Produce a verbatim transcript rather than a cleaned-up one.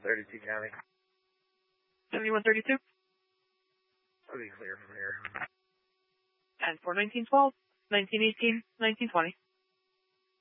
thirty-two County. seventy-one thirty-two. I'll be clear from here. And for nineteen twelve, nineteen eighteen, nineteen twenty.